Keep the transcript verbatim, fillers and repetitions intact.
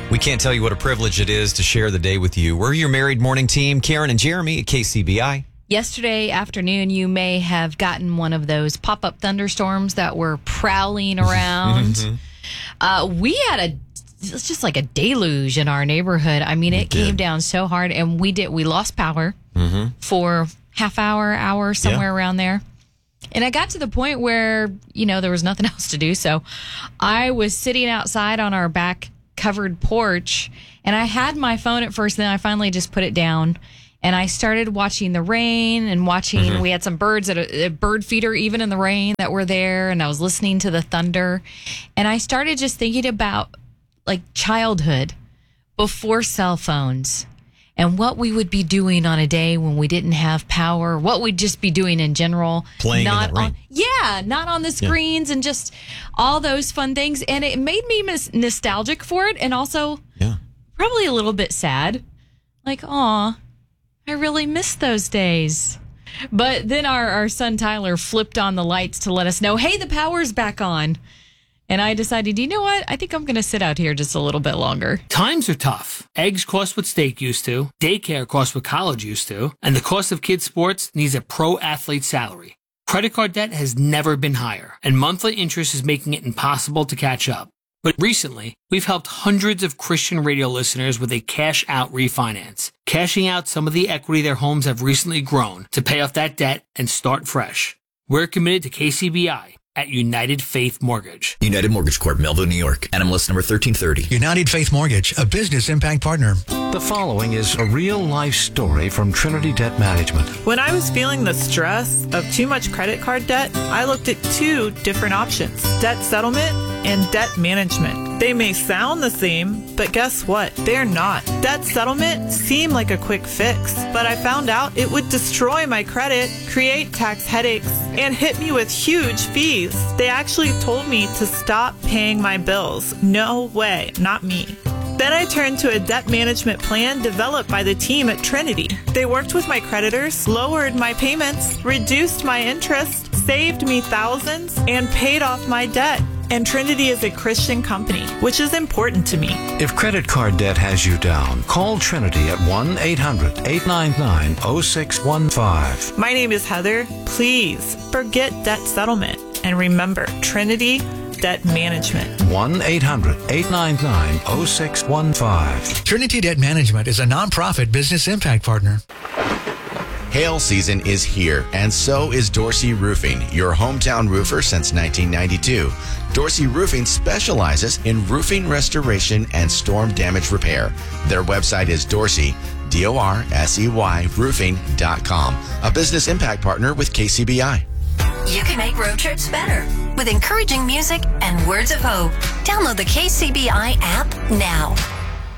We can't tell you what a privilege it is to share the day with you. We're your Married Morning team, Karen and Jeremy at K C B I. Yesterday afternoon, you may have gotten one of those pop-up thunderstorms that were prowling around. mm-hmm. uh, we had a, it's just like a deluge in our neighborhood. I mean, it, it came down so hard, and we did, we lost power mm-hmm. for half hour, hour, somewhere yeah. around there. And I got to the point where, you know, there was nothing else to do. So I was sitting outside on our back covered porch, and I had my phone at first, and then I finally just put it down, and I started watching the rain and watching, mm-hmm. we had some birds at a, a bird feeder even in the rain that were there, and I was listening to the thunder, and I started just thinking about like childhood before cell phones and what we would be doing on a day when we didn't have power, what we'd just be doing in general. Playing not in the rain. On, yeah, not on the screens yeah. and just all those fun things. And it made me mis- nostalgic for it, and also yeah. probably a little bit sad. Like, aw, I really miss those days. But then our, our son Tyler flipped on the lights to let us know, hey, the power's back on. And I decided, you know what? I think I'm going to sit out here just a little bit longer. Times are tough. Eggs cost what steak used to. Daycare costs what college used to. And the cost of kids' sports needs a pro athlete salary. Credit card debt has never been higher, and monthly interest is making it impossible to catch up. But recently, we've helped hundreds of Christian radio listeners with a cash-out refinance, cashing out some of the equity their homes have recently grown to pay off that debt and start fresh. We're committed to K C B I at United Faith Mortgage. United Mortgage Corp, Melville, New York. N M L S number thirteen thirty. United Faith Mortgage, a business impact partner. The following is a real-life story from Trinity Debt Management. When I was feeling the stress of too much credit card debt, I looked at two different options: debt settlement and debt management. They may sound the same, but guess what? They're not. Debt settlement seemed like a quick fix, but I found out it would destroy my credit, create tax headaches, and hit me with huge fees. They actually told me to stop paying my bills. No way, not me. Then I turned to a debt management plan developed by the team at Trinity. They worked with my creditors, lowered my payments, reduced my interest, saved me thousands, and paid off my debt. And Trinity is a Christian company, which is important to me. If credit card debt has you down, call Trinity at one eight hundred eight nine nine oh six one five. My name is Heather. Please forget debt settlement. And remember, Trinity Debt Management. one eight hundred eight nine nine oh six one five. Trinity Debt Management is a nonprofit business impact partner. Hail season is here, and so is Dorsey Roofing, your hometown roofer since nineteen ninety-two. Dorsey Roofing specializes in roofing restoration and storm damage repair. Their website is Dorsey, D O R S E Y, roofing dot com, a business impact partner with K C B I. You can make road trips better with encouraging music and words of hope. Download the K C B I app now.